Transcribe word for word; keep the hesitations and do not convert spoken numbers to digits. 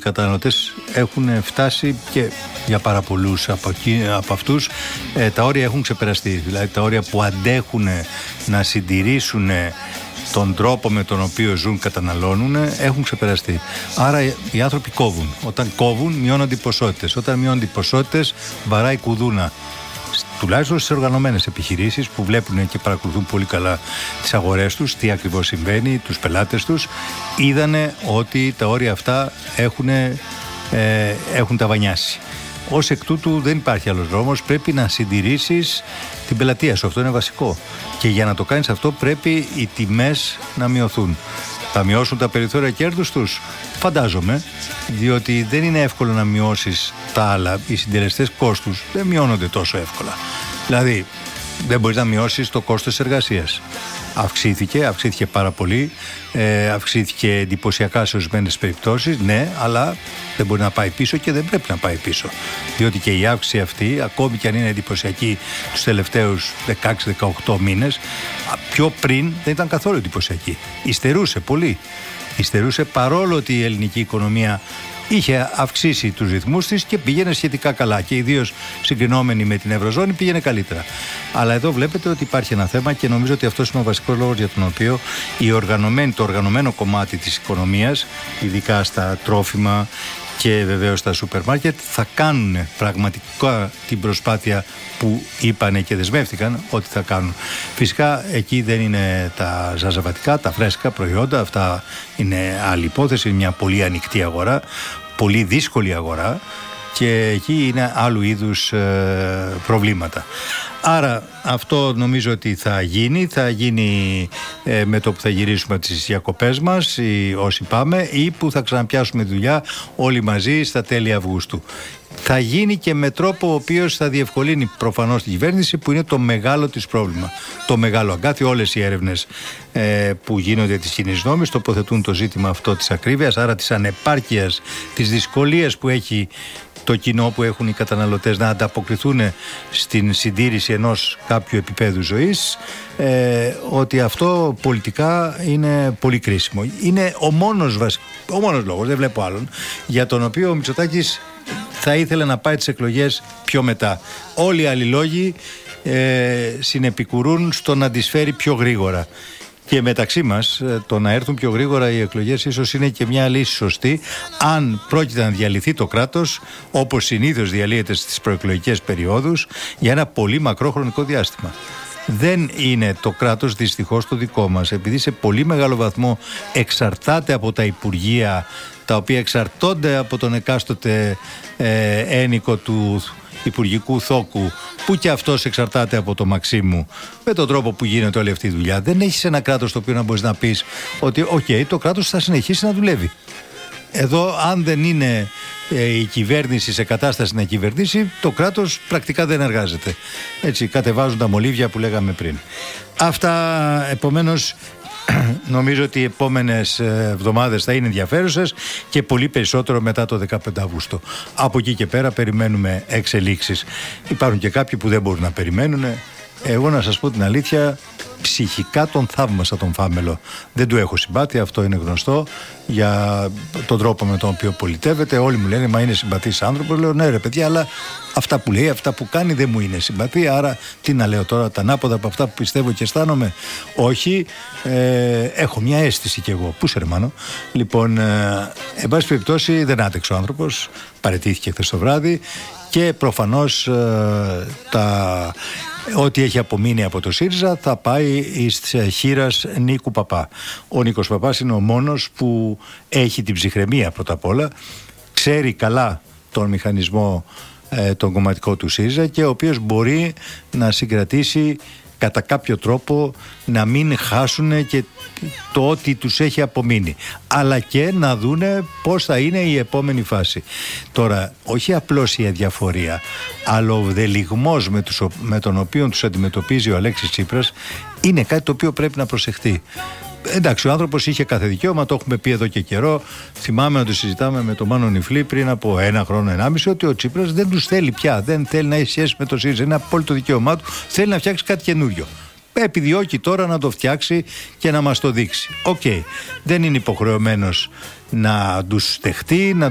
καταναλωτές έχουν φτάσει, και για πάρα πολλούς από, εκεί, από αυτούς ε, τα όρια έχουν ξεπεραστεί. Δηλαδή τα όρια που αντέχουν να συντηρήσουν τον τρόπο με τον οποίο ζουν, καταναλώνουν, έχουν ξεπεραστεί. Άρα οι άνθρωποι κόβουν. Όταν κόβουν, μειώνονται οι ποσότητες. Όταν μειώνονται οι ποσότητες, βαράει κουδούνα. Τουλάχιστον στις οργανωμένες επιχειρήσεις που βλέπουν και παρακολουθούν πολύ καλά τις αγορές τους, τι ακριβώς συμβαίνει, τους πελάτες τους, είδανε ότι τα όρια αυτά έχουν, ε, έχουν ταβανιάσει. Ως εκ τούτου δεν υπάρχει άλλος δρόμος, πρέπει να συντηρήσεις την πελατεία σου, αυτό είναι βασικό. Και για να το κάνεις αυτό πρέπει οι τιμές να μειωθούν. Θα μειώσουν τα περιθώρια κέρδους τους? Φαντάζομαι, διότι δεν είναι εύκολο να μειώσεις τα άλλα. Οι συντελεστές κόστους δεν μειώνονται τόσο εύκολα. Δηλαδή, δεν μπορείς να μειώσεις το κόστος εργασίας. Αυξήθηκε, αυξήθηκε πάρα πολύ, ε, αυξήθηκε εντυπωσιακά σε ορισμένες περιπτώσεις, ναι, αλλά δεν μπορεί να πάει πίσω και δεν πρέπει να πάει πίσω. Διότι και η αύξηση αυτή, ακόμη και αν είναι εντυπωσιακή τους τελευταίους δεκαέξι δεκαοκτώ μήνες, πιο πριν δεν ήταν καθόλου εντυπωσιακή. Υστερούσε πολύ. Υστερούσε παρόλο ότι η ελληνική οικονομία είχε αυξήσει τους ρυθμούς της και πήγαινε σχετικά καλά, και ιδίως συγκρινόμενη με την Ευρωζώνη πήγαινε καλύτερα. Αλλά εδώ βλέπετε ότι υπάρχει ένα θέμα, και νομίζω ότι αυτός είναι ο βασικός λόγος για τον οποίο η οργανωμένη, το οργανωμένο κομμάτι της οικονομίας, ειδικά στα τρόφιμα και βεβαίως στα σούπερ μάρκετ, θα κάνουν πραγματικά την προσπάθεια που είπανε και δεσμεύτηκαν ότι θα κάνουν. Φυσικά εκεί δεν είναι τα ζαζαβατικά, τα φρέσκα προϊόντα, αυτά είναι άλλη υπόθεση, είναι μια πολύ ανοιχτή αγορά, πολύ δύσκολη αγορά, και εκεί είναι άλλου είδους ε, προβλήματα. Άρα αυτό νομίζω ότι θα γίνει, θα γίνει ε, με το που θα γυρίσουμε τις διακοπές μας, ή όσοι πάμε, ή που θα ξαναπιάσουμε δουλειά όλοι μαζί στα τέλη Αυγούστου. Θα γίνει και με τρόπο ο οποίος θα διευκολύνει προφανώς την κυβέρνηση, που είναι το μεγάλο της πρόβλημα. Το μεγάλο αγκάθι, όλες οι έρευνες ε, που γίνονται της κοινής νόμης τοποθετούν το ζήτημα αυτό της ακρίβειας, άρα της ανεπάρκειας, της δυσκολίας που έχει το κοινό, που έχουν οι καταναλωτές να ανταποκριθούν στην συντήρηση ενός κάποιου επίπεδου ζωής, ε, ότι αυτό πολιτικά είναι πολύ κρίσιμο. Είναι ο μόνος, βασ... ο μόνος λόγος, δεν βλέπω άλλον, για τον οποίο ο Μητσοτάκης θα ήθελε να πάει τις εκλογές πιο μετά. Όλοι οι άλλοι λόγοι ε, συνεπικουρούν στο να τις φέρει πιο γρήγορα. Και μεταξύ μας, το να έρθουν πιο γρήγορα οι εκλογές ίσως είναι και μια λύση σωστή, αν πρόκειται να διαλυθεί το κράτος, όπως συνήθως διαλύεται στις προεκλογικές περιόδους, για ένα πολύ μακρό χρονικό διάστημα. Δεν είναι το κράτος δυστυχώς το δικό μας, επειδή σε πολύ μεγάλο βαθμό εξαρτάται από τα υπουργεία, τα οποία εξαρτώνται από τον εκάστοτε ε, ένικο του υπουργικού θόκου, που και αυτός εξαρτάται από το Μαξίμου, με τον τρόπο που γίνεται όλη αυτή η δουλειά. Δεν έχεις ένα κράτος το οποίο να μπορείς να πεις ότι οκ, okay, το κράτος θα συνεχίσει να δουλεύει. Εδώ, αν δεν είναι ε, η κυβέρνηση σε κατάσταση να κυβερνήσει, το κράτος πρακτικά δεν εργάζεται. Έτσι κατεβάζουν τα μολύβια που λέγαμε πριν. Αυτά, επομένως, νομίζω ότι οι επόμενες εβδομάδες θα είναι ενδιαφέρουσες, και πολύ περισσότερο μετά το δεκαπέντε Αυγούστου. Από εκεί και πέρα περιμένουμε εξελίξεις. Υπάρχουν και κάποιοι που δεν μπορούν να περιμένουν. Εγώ, να σας πω την αλήθεια, ψυχικά τον θαύμασα τον Φάμελο. Δεν του έχω συμπάθεια, αυτό είναι γνωστό, για τον τρόπο με τον οποίο πολιτεύεται. Όλοι μου λένε, μα είναι συμπαθής άνθρωπος. Λέω, ναι ρε παιδιά, αλλά αυτά που λέει, αυτά που κάνει δεν μου είναι συμπαθή. Άρα τι να λέω τώρα, τα ανάποδα από αυτά που πιστεύω και αισθάνομαι? Όχι, ε, έχω μια αίσθηση κι εγώ. Πού σε ρε μάνο? Λοιπόν, ε, εν πάση περιπτώσει δεν άντεξε ο άνθρωπος, παραιτήθηκε χθες το βράδυ, και προφανώς ε, τα... ό,τι έχει απομείνει από το ΣΥΡΙΖΑ θα πάει εις χείρας Νίκου Παπά. Ο Νίκος Παπάς είναι ο μόνος που έχει την ψυχραιμία πρώτα απ' όλα, ξέρει καλά τον μηχανισμό ε, τον κομματικό του ΣΥΡΙΖΑ, και ο οποίος μπορεί να συγκρατήσει κατά κάποιο τρόπο, να μην χάσουν και το ότι τους έχει απομείνει, αλλά και να δούνε πώς θα είναι η επόμενη φάση. Τώρα, όχι απλώς η αδιαφορία, αλλά ο δελιγμός με, τους, με τον οποίο τους αντιμετωπίζει ο Αλέξης Τσίπρας είναι κάτι το οποίο πρέπει να προσεχτεί. Εντάξει, ο άνθρωπος είχε κάθε δικαίωμα, το έχουμε πει εδώ και καιρό. Θυμάμαι να το συζητάμε με τον Μάνο Νιφλή πριν από ένα χρόνο, ενάμιση, ότι ο Τσίπρας δεν τους θέλει πια, δεν θέλει να έχει σχέση με το ΣΥΡΙΖΑ. Είναι απόλυτο δικαίωμά του, θέλει να φτιάξει κάτι καινούριο. Επιδιώκει τώρα να το φτιάξει και να μας το δείξει. Οκ, okay. Δεν είναι υποχρεωμένος να τους δεχτεί, να